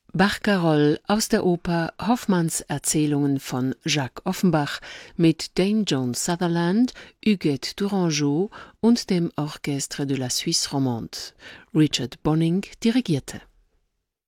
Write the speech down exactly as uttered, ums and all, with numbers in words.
Barcarolle aus der Oper Hoffmanns Erzählungen von Jacques Offenbach mit Dame Joan Sutherland, Huguette Tourangeau und dem Orchestre de la Suisse Romande. Richard Bonning dirigierte.